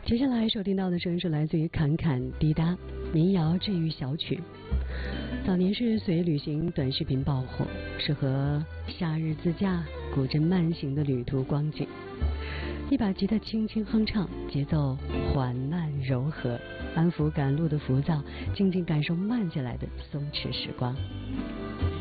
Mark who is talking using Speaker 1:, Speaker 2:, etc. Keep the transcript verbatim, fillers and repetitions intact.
Speaker 1: 接下来收听到的声音是来自于侃侃滴答民谣治愈小曲，早年是随旅行短视频爆火，适合夏日自驾、古镇慢行的旅途光景。一把吉他轻轻哼唱，节奏缓慢柔和，安抚赶路的浮躁，静静感受慢下来的松弛时光。